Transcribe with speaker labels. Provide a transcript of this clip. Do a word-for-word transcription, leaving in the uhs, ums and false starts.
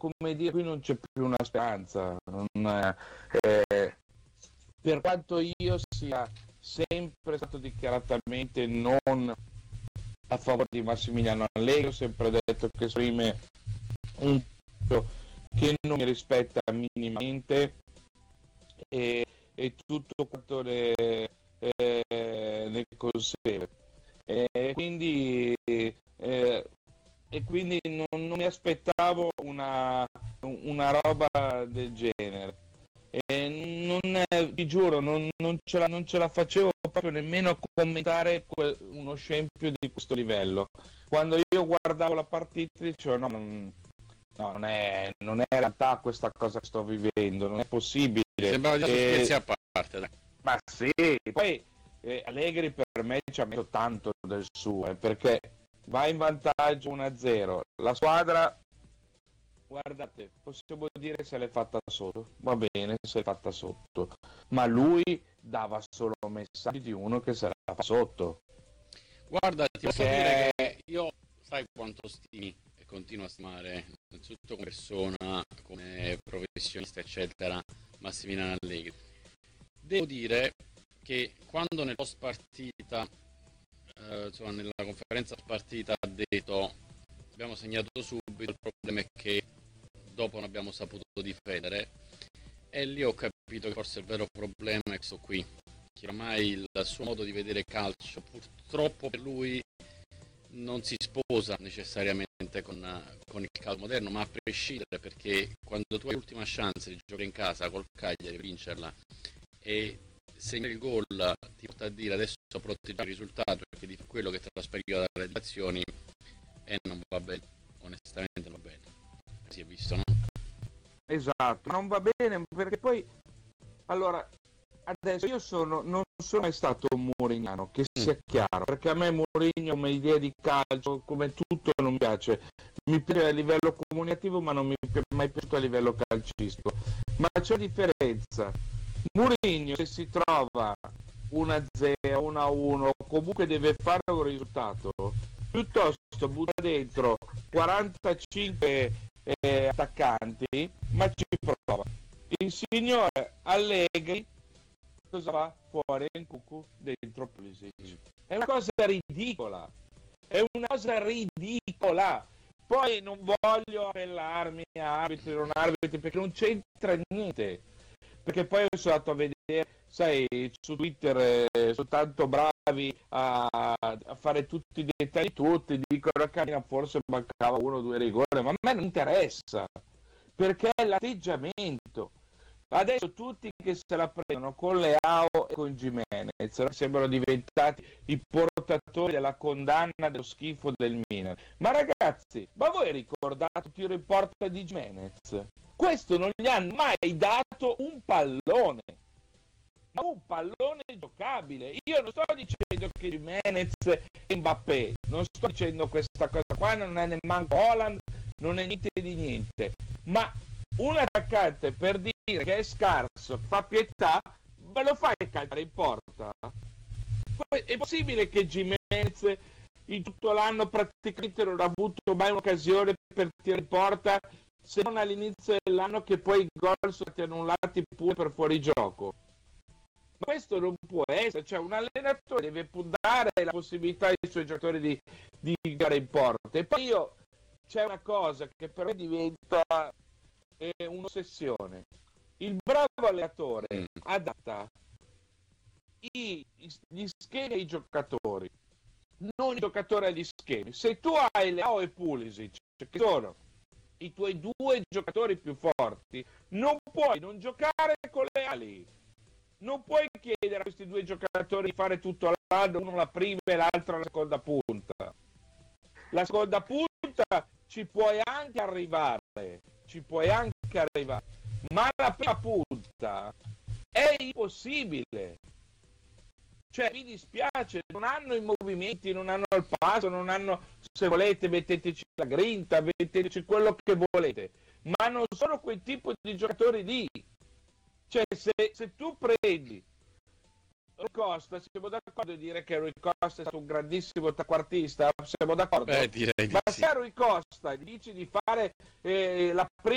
Speaker 1: come dire, qui non c'è più una speranza. Non, eh, per quanto io sia sempre stato dichiaratamente non a favore di Massimiliano Allegri, ho sempre detto che esprime un che non mi rispetta minimamente e, e tutto quanto ne, eh, ne consegue. E quindi, eh, e quindi non, non mi aspettavo una, una roba del genere. E non è, ti giuro, non, non, ce la, non ce la facevo proprio nemmeno a commentare que- uno scempio di questo livello. Quando io guardavo la partita dicevo no, non, no, non è, non è realtà questa cosa che sto vivendo, non è possibile.
Speaker 2: Sembrava già
Speaker 1: e...
Speaker 2: scherzi a parte. Dai.
Speaker 1: Ma sì, poi eh, Allegri per me ci ha messo tanto del suo, eh, perché va in vantaggio uno a zero, la squadra, guardate, possiamo dire se l'è fatta sotto, va bene se l'è fatta sotto, ma lui dava solo messaggi di uno che se l'ha fatta sotto.
Speaker 2: Guarda, ti posso
Speaker 1: Perché...
Speaker 2: dire che io sai quanto stimi e continuo a stimare, innanzitutto come persona, come professionista, eccetera, Massimiliano Allegri. Devo dire che quando nel post partita, eh, insomma nella conferenza post partita ha detto abbiamo segnato subito, il problema è che dopo non abbiamo saputo difendere, e lì ho capito che forse il vero problema è questo qui, che ormai il suo modo di vedere calcio purtroppo per lui non si sposa necessariamente con, con il calcio moderno, ma a prescindere, perché quando tu hai l'ultima chance di giocare in casa col Cagliari, vincerla e segnare il gol ti porta a dire adesso proteggiamo il risultato perché di quello che trasferiva dalle redazioni e non va bene, onestamente non va bene, si è visto, no?
Speaker 1: Esatto, non va bene perché poi allora adesso io sono non sono mai stato un murignano, che sia chiaro, perché a me Mourinho come idea di calcio, come tutto non mi piace, mi piace a livello comunicativo ma non mi è mai piaciuto a livello calcistico, ma c'è differenza. Mourinho se si trova uno a zero, uno a uno, comunque deve fare un risultato, piuttosto butta dentro quarantacinque eh, attaccanti, ma ci prova. Il signore Allegri cosa va? Fuori in cucù, dentro Pulisic. È una cosa ridicola, è una cosa ridicola. Poi non voglio appellarmi a arbitri, non arbitri, perché non c'entra niente. Perché poi sono andato a vedere, sai, su Twitter eh, sono tanto bravi a, a fare tutti i dettagli, tutti dicono che forse mancava uno o due rigori, ma a me non interessa, perché è l'atteggiamento. Adesso tutti che se la prendono con Leao e con Gimenez sembrano diventati i portatori della condanna dello schifo del Milan. Ma ragazzi, ma voi ricordate il tiro in porta di Gimenez? Questo non gli hanno mai dato un pallone, ma un pallone giocabile. Io non sto dicendo che Gimenez e Mbappé, non sto dicendo questa cosa qua, non è nemmeno Haaland, non è niente di niente, ma un attaccante per dire che è scarso, fa pietà, ve lo fai calciare in porta? È possibile che Gimenez in tutto l'anno praticamente non ha avuto mai un'occasione per tirare in porta, se non all'inizio dell'anno, che poi i gol sono stati annullati pure per fuorigioco? Ma questo non può essere, cioè un allenatore deve dare la possibilità ai suoi giocatori di, di giocare in porta. E poi io, c'è una cosa che per me diventa è un'ossessione. Il bravo allenatore mm. adatta i, gli schemi ai giocatori, non i giocatori agli schemi. Se tu hai Leao e Pulisic, che sono i tuoi due giocatori più forti, non puoi non giocare con le ali. Non puoi chiedere a questi due giocatori di fare tutto l'anno, uno la prima e l'altro la seconda punta. La seconda punta ci puoi anche arrivare, ci puoi anche arrivare, ma la prima punta è impossibile. Cioè, mi dispiace, non hanno i movimenti, non hanno il passo, non hanno, se volete metteteci la grinta, metteteci quello che volete, ma non sono quel tipo di giocatori lì. Cioè, se, se tu prendi Rui Costa, siamo d'accordo di dire che Rui Costa è stato un grandissimo trequartista, siamo d'accordo?
Speaker 2: Beh, direi di
Speaker 1: ma
Speaker 2: sì.
Speaker 1: se a Rui Costa gli dici di fare eh, la prima